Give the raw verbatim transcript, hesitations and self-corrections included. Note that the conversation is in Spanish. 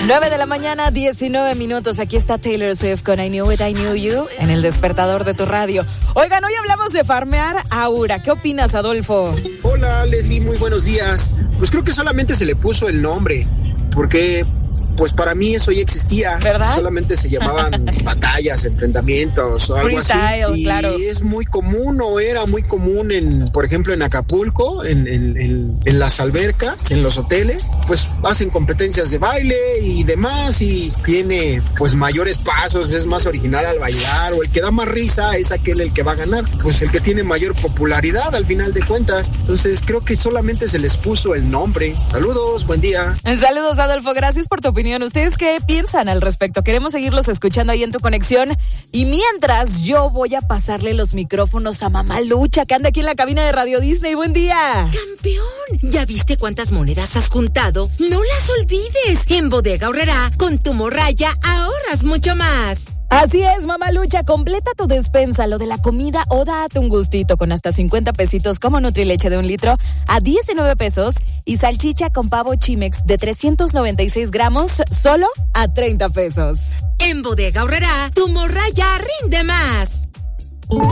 nueve de la mañana, diecinueve minutos. Aquí está Taylor Swift con I Knew It, I Knew You en el despertador de tu radio. Oigan, hoy hablamos de farmear Aura. ¿Qué opinas, Adolfo? Hola, Leslie, muy buenos días. Pues creo que solamente se le puso el nombre, porque pues para mí eso ya existía, ¿verdad? Solamente se llamaban batallas, enfrentamientos o algo Freestyle, así. Y claro. es muy común o era muy común en, por ejemplo, en Acapulco, en, en, en, en las albercas, en los hoteles, pues hacen competencias de baile y demás y tiene pues mayores pasos, es más original al bailar o el que da más risa es aquel el que va a ganar, pues el que tiene mayor popularidad al final de cuentas. Entonces creo que solamente se les puso el nombre. Saludos, buen día. Saludos, Adolfo, gracias por tu opinión. ¿Ustedes qué piensan al respecto? Queremos seguirlos escuchando ahí en tu conexión. Y mientras, yo voy a pasarle los micrófonos a Mamá Lucha, que anda aquí en la cabina de Radio Disney. ¡Buen día! ¡Campeón! ¿Ya viste cuántas monedas has juntado? ¡No las olvides! En Bodega Aurrerá, con tu morralla, ahorras mucho más. Así es, Mamá Lucha, completa tu despensa, lo de la comida o date un gustito con hasta cincuenta pesitos como Nutrileche de un litro a diecinueve pesos y salchicha con pavo Chimex de trescientos noventa y seis gramos solo a treinta pesos. En Bodega Aurrerá, tu morralla rinde más.